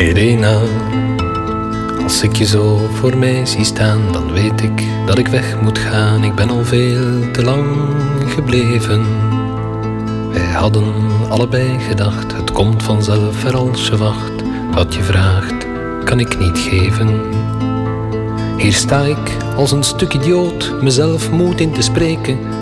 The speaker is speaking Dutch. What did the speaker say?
Irena, als ik je zo voor mij zie staan, dan weet ik dat ik weg moet gaan. Ik ben al veel te lang gebleven. Wij hadden allebei gedacht, het komt vanzelf er als je wacht. Wat je vraagt, kan ik niet geven. Hier sta ik als een stuk idioot, mezelf moed in te spreken.